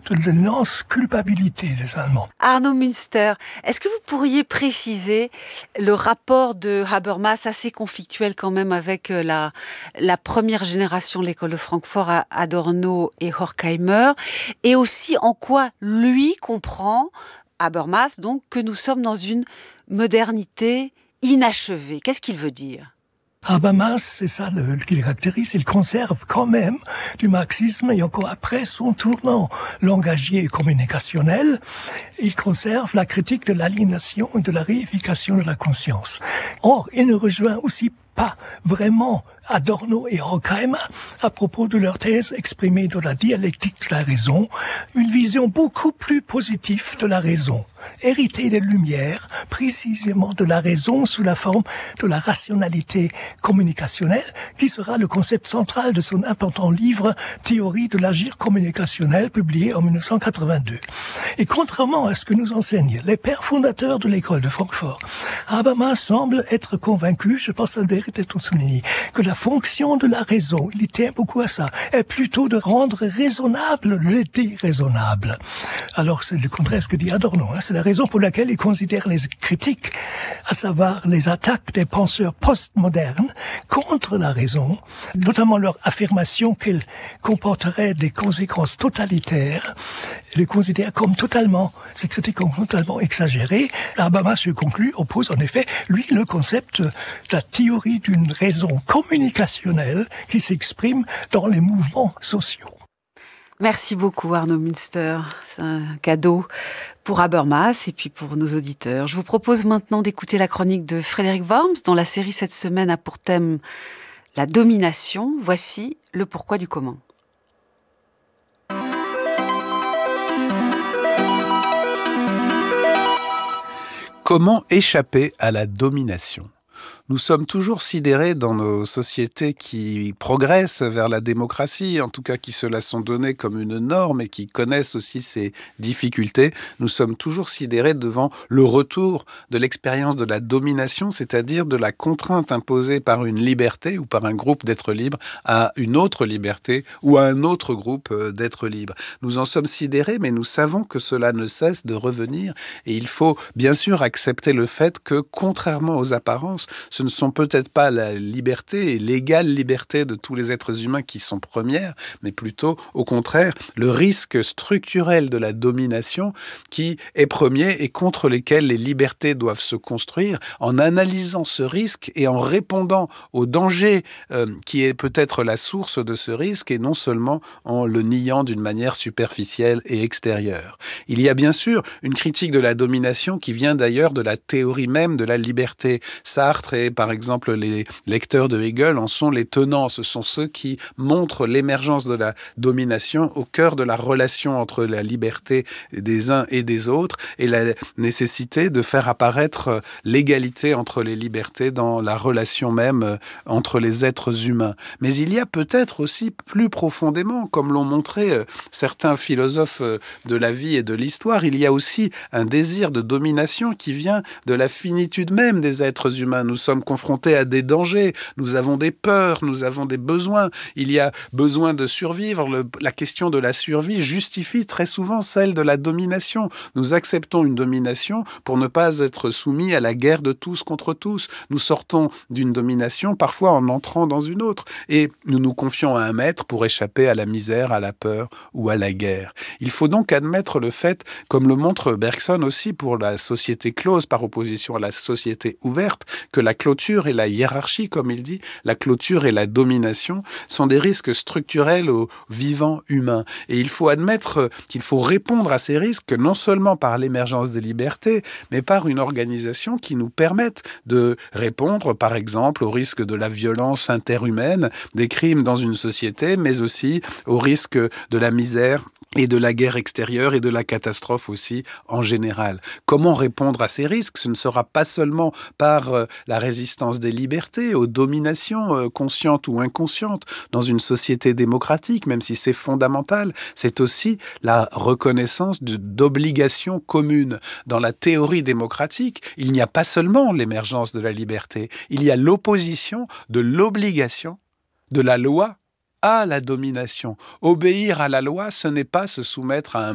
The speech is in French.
de l'immense culpabilité des Allemands. Arnaud Münster, est-ce que vous pourriez préciser le rapport de Habermas, assez conflictuel quand même avec la première génération de l'école de Francfort, Adorno et Horkheimer, et aussi en quoi lui comprend, Habermas, donc, que nous sommes dans une modernité inachevée. Qu'est-ce qu'il veut dire ? Habermas, c'est ça qui le caractérise, il conserve quand même du marxisme, et encore après son tournant langagier et communicationnel, il conserve la critique de l'aliénation et de la réification de la conscience. Or, il ne rejoint aussi pas vraiment Adorno et Horkheimer à propos de leur thèse exprimée dans la dialectique de la raison, une vision beaucoup plus positive de la raison, héritée des Lumières, précisément de la raison sous la forme de la rationalité communicationnelle, qui sera le concept central de son important livre Théorie de l'agir communicationnel, publié en 1982. Et contrairement à ce que nous enseignent les pères fondateurs de l'école de Francfort, Habermas semble être convaincu, je pense à le mérite d'être souligné, que la fonction de la raison, il tient beaucoup à ça, est plutôt de rendre raisonnable le déraisonnable. Alors c'est le contraire de ce que dit Adorno, c'est la raison pour laquelle il considère les critiques, à savoir les attaques des penseurs postmodernes contre la raison, notamment leur affirmation qu'elle comporterait des conséquences totalitaires, il les considère comme totalement, ces critiques comme totalement exagérées. Habermas, je conclus, oppose en effet, lui, le concept de la théorie d'une raison communicationnelle qui s'exprime dans les mouvements sociaux. Merci beaucoup Arnaud Münster, c'est un cadeau pour Habermas et puis pour nos auditeurs. Je vous propose maintenant d'écouter la chronique de Frédéric Worms, dont la série cette semaine a pour thème la domination. Voici le pourquoi du comment. Comment échapper à la domination ? Nous sommes toujours sidérés dans nos sociétés qui progressent vers la démocratie, en tout cas qui se la sont données comme une norme et qui connaissent aussi ses difficultés. Nous sommes toujours sidérés devant le retour de l'expérience de la domination, c'est-à-dire de la contrainte imposée par une liberté ou par un groupe d'êtres libres à une autre liberté ou à un autre groupe d'êtres libres. Nous en sommes sidérés, mais nous savons que cela ne cesse de revenir et il faut bien sûr accepter le fait que, contrairement aux apparences, ce ne sont peut-être pas la liberté et l'égale liberté de tous les êtres humains qui sont premières, mais plutôt, au contraire, le risque structurel de la domination qui est premier et contre lesquels les libertés doivent se construire en analysant ce risque et en répondant au danger qui est peut-être la source de ce risque et non seulement en le niant d'une manière superficielle et extérieure. Il y a bien sûr une critique de la domination qui vient d'ailleurs de la théorie même de la liberté. Sartre et par exemple les lecteurs de Hegel en sont les tenants. Ce sont ceux qui montrent l'émergence de la domination au cœur de la relation entre la liberté des uns et des autres et la nécessité de faire apparaître l'égalité entre les libertés dans la relation même entre les êtres humains. Mais il y a peut-être aussi plus profondément, comme l'ont montré certains philosophes de la vie et de l'histoire, il y a aussi un désir de domination qui vient de la finitude même des êtres humains. Nous sommes confrontés à des dangers, nous avons des peurs, nous avons des besoins. Il y a besoin de survivre. La question de la survie justifie très souvent celle de la domination. Nous acceptons une domination pour ne pas être soumis à la guerre de tous contre tous. Nous sortons d'une domination parfois en entrant dans une autre et nous nous confions à un maître pour échapper à la misère, à la peur ou à la guerre. Il faut donc admettre le fait, comme le montre Bergson aussi pour la société close par opposition à la société ouverte, que la clôture et la hiérarchie, comme il dit, la clôture et la domination sont des risques structurels au vivant humain. Et il faut admettre qu'il faut répondre à ces risques non seulement par l'émergence des libertés, mais par une organisation qui nous permette de répondre, par exemple, au risque de la violence interhumaine, des crimes dans une société, mais aussi au risque de la misère et de la guerre extérieure et de la catastrophe aussi en général. Comment répondre à ces risques ? Ce ne sera pas seulement par la résistance des libertés, aux dominations conscientes ou inconscientes dans une société démocratique, même si c'est fondamental, c'est aussi la reconnaissance d'obligations communes. Dans la théorie démocratique, il n'y a pas seulement l'émergence de la liberté, il y a l'opposition de l'obligation de la loi à la domination. Obéir à la loi, ce n'est pas se soumettre à un